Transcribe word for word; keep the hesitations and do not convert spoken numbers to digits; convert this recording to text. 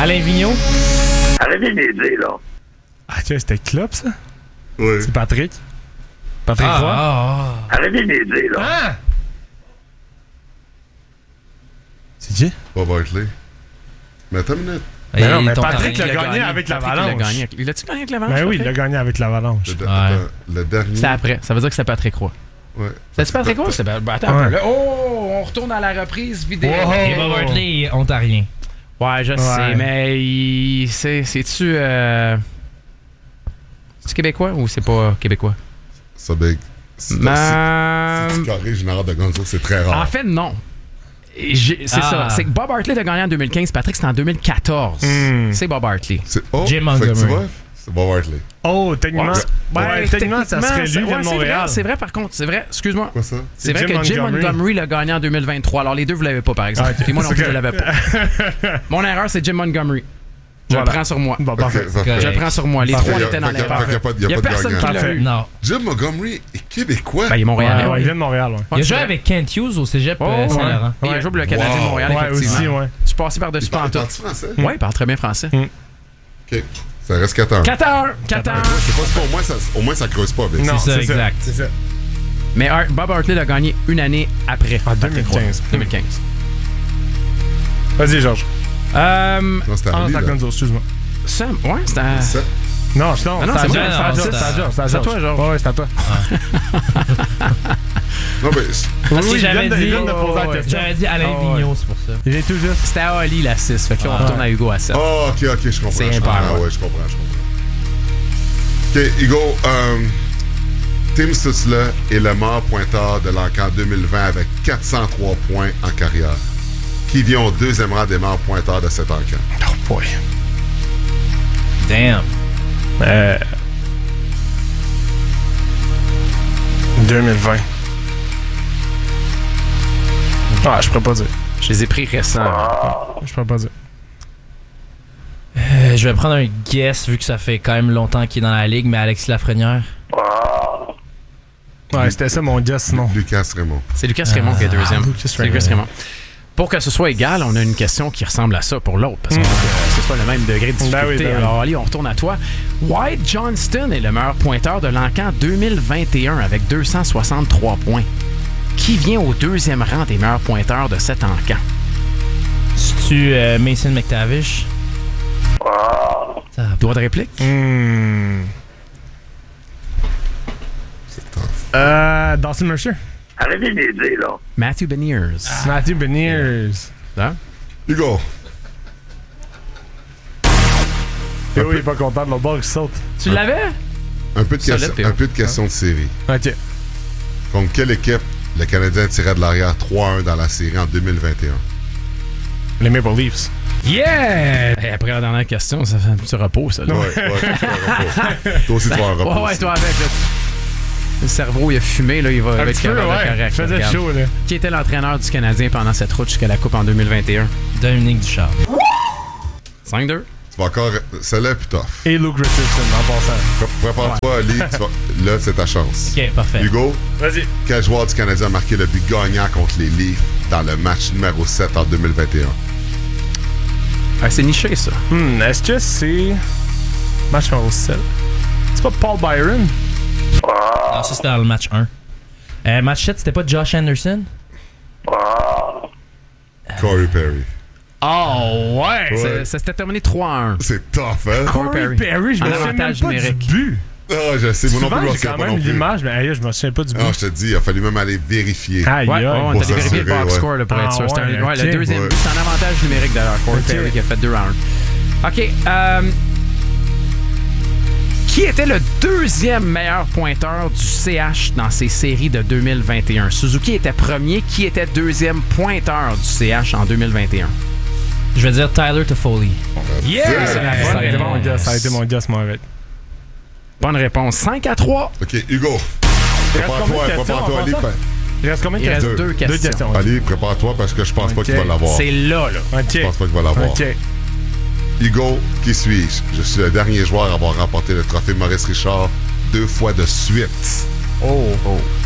Alain Vigneault. Arrêtez d'aider, là. Ah, tiens, c'était Klopp, ça? Oui. C'est Patrick. Patrick Ah, Roy. ah, ah. Arrêtez d'aider, là. Ah! C'est qui? Bob Hartley. Mais attends une minute. Mais non, mais ton Patrick terrain, l'a il a gagné avec Patrick, l'Avalanche. Il l'a gagné. Il l'a-tu gagné avec l'Avalanche? Ben oui, il Patrick? l'a gagné avec l'Avalanche. Le, de- Ouais. attends, le dernier. C'est après. Ça veut dire que c'est Patrick Roy. Ouais. C'est Patrick Roy? C'est ben, attends Ouais. un peu, là. Oh, on retourne à la reprise vidéo. Wow. Et Bob Hartley, ontarien. Ouais, je Ouais. sais, mais il... c'est, c'est-tu... Euh... C'est-tu québécois ou c'est pas québécois? Ça big. Si Ma... tu corriges général de Gonzo, c'est très rare. En fait, non. Et j'ai- C'est Ah. ça. C'est que Bob Hartley a gagné en deux mille quinze. Patrick, c'était en deux mille quatorze. Hmm. C'est Bob Hartley. C'est oh, Jim fait que Montgomery. tu vois, c'est Bob Hartley. Oh, techniquement. Ouais, Ouais, techniquement, ça serait lui c'est- de ouais, c'est Montréal. vrai, c'est vrai, par contre. C'est vrai, excuse-moi. Quoi ça? C'est vrai Jim que Jim Montgomery. Montgomery l'a gagné en deux mille vingt-trois. Alors, les deux, vous l'avez pas, par exemple. Ah, ok. Et moi non plus, C'est je l'avais pas. Mon erreur, c'est Jim Montgomery. Je Voilà. le prends sur moi. Bon, Ok, parfait. ça fait- Je le prends sur moi. Les Parfait. trois Fait étaient dans qu'il y a- l'erreur. fait qu'il y a pas de- Il y a pas de personne gagnant. qui l'a Parfait. eu. Non. Jim Montgomery est québécois. Ben, il est montréalais. Ouais, oui. il vient de Montréal, ouais. Il a Ouais, joué c'est avec Kent Hughes au cégep Oh, euh, ouais. Saint-Laurent. Il a joué pour le Canadien de Wow. Montréal, Ouais, effectivement. aussi, ouais. Je suis passé par-dessus Il parle pantoute. parles-tu français? Oui, il parle très bien français. Ok. Ça reste quatre heures. quatre heures! quatre heures! Je sais pas si au moins ça, au moins ça creuse pas. Mais Non, C'est ça, c'est ça. exact. C'est ça. Mais Hart- Bob Hartley l'a gagné une année après. En Patrick Roy. deux mille quinze. deux mille quinze. Vas-y, Georges. Euh, Non, c'était Ah, Ali, c'est à là. Gonzo, excuse-moi. Sam, ouais, c'était à... Sept. Non, je- non, Ah non, c'est à c'est Georges, moi, c'est à non, Georges, c'est c'est à à- Georges, c'est à c'est à Georges. toi, Georges. Ouais, ouais, c'est à toi. Non, mais. Oui, Parce que oui, il j'avais vient de- il dit, vient de me poser la ouais, question. j'avais dit Alain Ah, ouais. Vigneault, c'est pour ça. Il est tout juste. C'était à Oli, la six. Fait que là, on Ah. retourne à Hugo à sept. Oh, ok, ok, je comprends. C'est je impair, comprends. ouais. Ouais, je comprends, je comprends. Ok, Hugo, euh, Tim Stutzle est le meilleur pointeur de l'encan deux mille vingt avec quatre cent trois points en carrière. Qui vient au deuxième rang des meilleurs pointeurs de cet encan? Oh boy. Damn. Euh... deux mille vingt. Ah, je pourrais pas dire. Je les ai pris récents. Je pourrais pas dire. Euh, je vais prendre un guess vu que ça fait quand même longtemps qu'il est dans la ligue, mais Alexis Lafrenière. Ouais, c'était ça mon guess, sinon. Lucas Raymond. C'est Lucas Raymond qui est deuxième. Lucas C'est Lucas Raymond. Raymond. Pour que ce soit égal, on a une question qui ressemble à ça pour l'autre, parce qu'on veut que ce soit le même degré de difficulté. Ben oui, ben oui. Alors, Ali, on retourne à toi. White Johnston est le meilleur pointeur de l'encan deux mille vingt et un avec deux cent soixante-trois points. Qui vient au deuxième rang des meilleurs pointeurs de cet encan? C'est-tu euh, Mason McTavish? Ça va Droit de réplique? Hmm. C'est tough. Euh, Dawson Mercer. Arrêtez d'aider, là. Matthew Beniers. Matthew Beniers. Hein? Hugo, Et oui, il est pas content de l'autre bord qui saute. Tu l'avais? un peu de, Solide, question- Théo. un peu de questions de série. Ok. Contre quelle équipe le Canadien tirait de l'arrière trois un dans la série en deux mille vingt et un? Les Maple Leafs. Yeah! Et après la dernière question, ça fait un petit repos, ça. Là. Ouais, ouais, tu vas un repos. Toi aussi, tu vas un repos. Ouais, ouais, aussi. toi avec. Là. Le cerveau, il a fumé, là, il va Un être petit peu, capable de ouais. correct. Il faisait regarde. chaud, là. Qui était l'entraîneur du Canadien pendant cette route jusqu'à la Coupe en deux mille vingt et un? Dominique Ducharme. cinq deux. Tu vas encore. Celle-là est plus tough. Et Luke Richardson, en passant. Pré- Prépare-toi, Ali. tu vas- Là, c'est ta chance. Ok, parfait. Hugo, Vas-y. quel joueur du Canadien a marqué le but gagnant contre les Leafs dans le match numéro sept en deux mille vingt et un? Ah, c'est niché, ça. Hmm, est-ce que c'est. Match numéro sept. C'est pas Paul Byron? Ah, ça, c'était dans le match un. Euh, match sept, c'était pas Josh Anderson? Corey Perry. Oh, ouais! Ouais. C'est- Ça s'était terminé trois à un. C'est tough, hein? Corey Corey Perry. Perry, je En me souviens même avantage pas numérique. du but. Ah, je sais, moi non Souvent, plus, je j'ai sais quand pas même non plus. l'image, mais aïe, je me souviens pas du but. Non, je te dis, il a fallu même aller vérifier. Aïe, Ouais, aïe. ouais, on Pour t'a vérifié le s'assurer, box ouais. score là, pour Ah, être sûr. C'était un- ouais, ouais, ok. le deuxième Ouais. but, c'est un avantage numérique d'ailleurs. Corey Ok. Perry qui a fait deux à un. OK. Euh, qui était le deuxième meilleur pointeur du C H dans ces séries de deux mille vingt et un? Suzuki était premier. Qui était deuxième pointeur du C H en deux mille vingt et un? Je vais dire Tyler Toffoli. Yeah! C'est la Ça a bonne été mon réponse. guess, ça a été mon guess, moi, avec. Bonne réponse. cinq à trois. OK, Hugo. Il reste combien Prépare-toi, de questions prépare-toi, en Ali. passant? Il reste combien de Il reste questions? deux questions. Deux questions. Ali, prépare-toi parce que je pense pas Ok. qu'il va l'avoir. C'est là, là. Ok. Je pense pas qu'il va l'avoir. Ok. Hugo, qui suis-je? Je suis le dernier joueur à avoir remporté le trophée Maurice Richard deux fois de suite. Oh.